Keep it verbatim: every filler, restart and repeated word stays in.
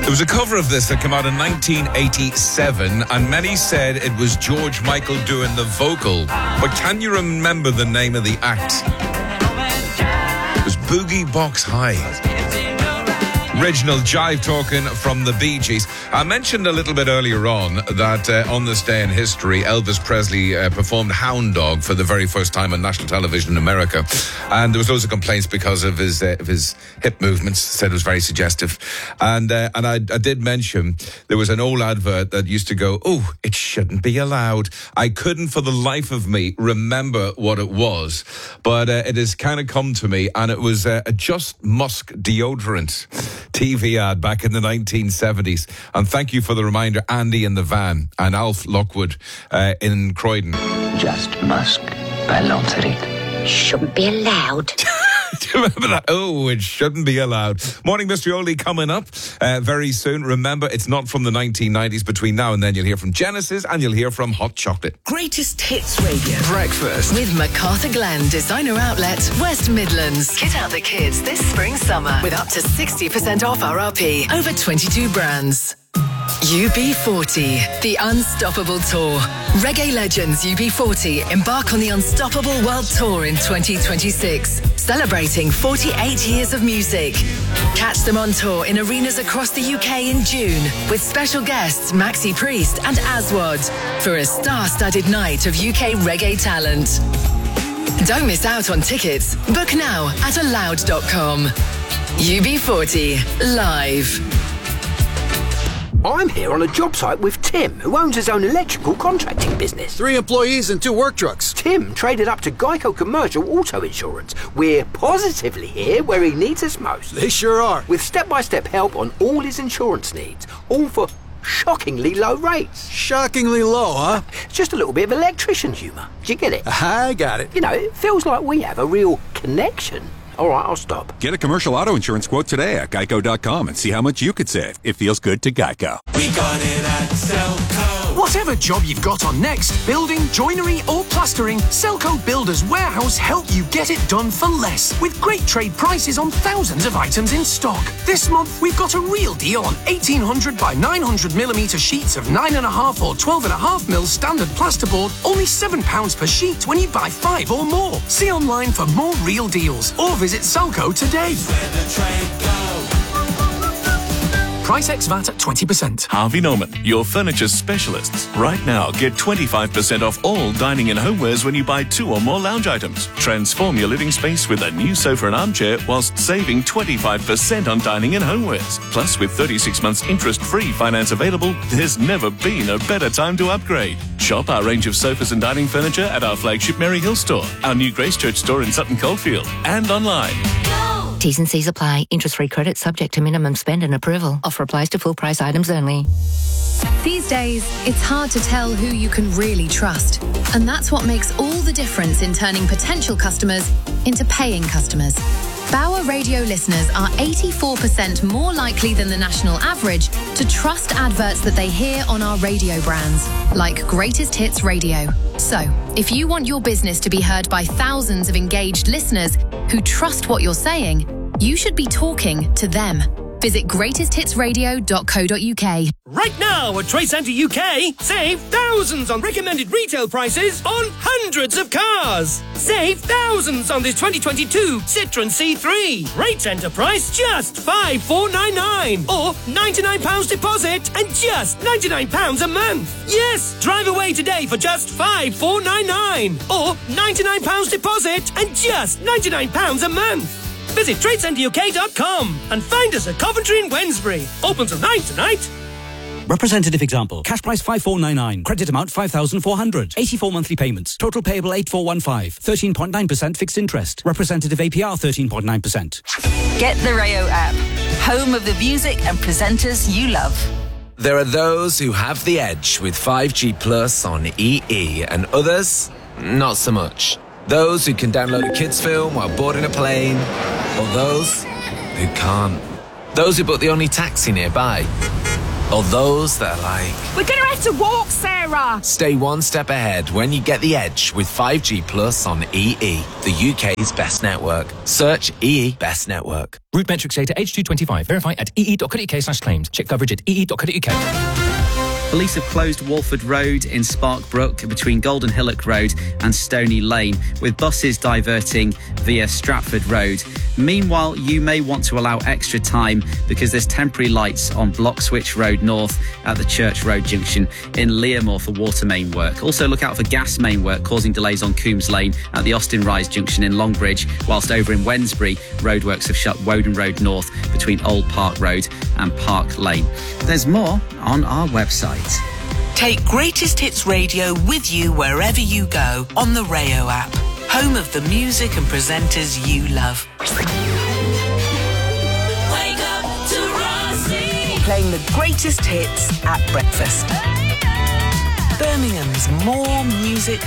There was a cover of this that came out in nineteen eighty-seven, and many said it was George Michael doing the vocal. But can you remember the name of the act? It was Boogie Box High. Original jive talking from the Bee Gees. I mentioned a little bit earlier on that uh, on this day in history, Elvis Presley uh, performed Hound Dog for the very first time on national television in America. And there was loads of complaints because of his uh, of his hip movements. Said it was very suggestive. And uh, and I, I did mention there was an old advert that used to go, oh, it shouldn't be allowed. I couldn't for the life of me remember what it was. But uh, it has kind of come to me, and it was uh, a Just Musk deodorant T V ad back in the nineteen seventies. And thank you for the reminder, Andy in the van and Alf Lockwood uh, in Croydon. Just Musk by Lotterit. Shouldn't be allowed. Do you remember that? Oh, it shouldn't be allowed. Morning, Mister Oldie, coming up uh, very soon. Remember, it's not from the nineteen nineties. Between now and then, you'll hear from Genesis and you'll hear from Hot Chocolate. Greatest Hits Radio. Breakfast. With MacArthur Glen Designer Outlet, West Midlands. Kit out the kids this spring-summer with up to sixty percent off R R P. Over twenty-two brands. U B forty, the Unstoppable Tour. Reggae legends U B forty embark on the Unstoppable World Tour in twenty twenty-six, celebrating forty-eight years of music. Catch them on tour in arenas across the U K in June with special guests Maxi Priest and Aswad for a star-studded night of U K reggae talent. Don't miss out on tickets. Book now at aloud dot com. U B forty, live. I'm here on a job site with Tim, who owns his own electrical contracting business. Three employees and two work trucks. Tim traded up to Geico Commercial Auto Insurance. We're positively here where he needs us most. They sure are. With step-by-step help on all his insurance needs, all for shockingly low rates. Shockingly low, huh? Just a little bit of electrician humour. Do you get it? I got it. You know, it feels like we have a real connection. All right, I'll stop. Get a commercial auto insurance quote today at geico dot com and see how much you could save. It feels good to Geico. We got it at Selco. Whatever job you've got on next, building, joinery or plastering, Selco Builders Warehouse help you get it done for less with great trade prices on thousands of items in stock. This month, we've got a real deal on eighteen hundred by nine hundred millimetre sheets of nine point five or twelve point five mil standard plasterboard, only seven pounds per sheet when you buy five or more. See online for more real deals or visit Selco today. Price ex V A T at twenty percent. Harvey Norman, your furniture specialists. Right now, get twenty-five percent off all dining and homewares when you buy two or more lounge items. Transform your living space with a new sofa and armchair whilst saving twenty-five percent on dining and homewares. Plus, with thirty-six months interest-free finance available, there's never been a better time to upgrade. Shop our range of sofas and dining furniture at our flagship Mary Hill store, our new Gracechurch store in Sutton Coldfield, and online. T's and C's apply. Interest-free credit subject to minimum spend and approval. Offer applies to full price items only. These days, it's hard to tell who you can really trust. And that's what makes all the difference in turning potential customers into paying customers. Bauer radio listeners are eighty-four percent more likely than the national average to trust adverts that they hear on our radio brands, like Greatest Hits Radio. So, if you want your business to be heard by thousands of engaged listeners who trust what you're saying, you should be talking to them. Visit greatest hits radio dot co dot uk. Right now at Trade Centre U K, save thousands on recommended retail prices on hundreds of cars. Save thousands on this twenty twenty-two Citroen C three. Trade Centre price just five thousand four hundred ninety-nine pounds or ninety-nine pounds deposit and just ninety-nine pounds a month. Yes, drive away today for just five thousand four hundred ninety-nine pounds or ninety-nine pounds deposit and just ninety-nine pounds a month. Visit trade centre U K dot com and find us at Coventry and Wednesbury. Open till nine tonight. Representative example. Cash price five thousand four hundred ninety-nine. Credit amount five thousand four hundred. eighty-four monthly payments. Total payable eight thousand four hundred fifteen. thirteen point nine percent fixed interest. Representative A P R thirteen point nine percent. Get the Rayo app. Home of the music and presenters you love. There are those who have the edge with five G Plus on E E and others, not so much. Those who can download a kids' film while boarding a plane, or those who can't. Those who book the only taxi nearby. Or those that are like, we're going to have to walk, Sarah. Stay one step ahead when you get the edge with five G Plus on E E, the U K's best network. Search E E Best Network. Root metrics data H two twenty-five. Verify at ee.co.uk slash claims. Check coverage at ee.co.uk. Police have closed Walford Road in Sparkbrook between Golden Hillock Road and Stony Lane, with buses diverting via Stratford Road. Meanwhile, you may want to allow extra time because there's temporary lights on Blockswitch Road North at the Church Road junction in Learmore for water main work. Also look out for gas main work causing delays on Coombs Lane at the Austin Rise junction in Longbridge, whilst over in Wednesbury, roadworks have shut Woden Road North between Old Park Road and Park Lane. There's more on our website. Take Greatest Hits Radio with you wherever you go on the Rayo app. Home of the music and presenters you love. Wake up to Rossi. Playing the greatest hits at breakfast. Birmingham's more music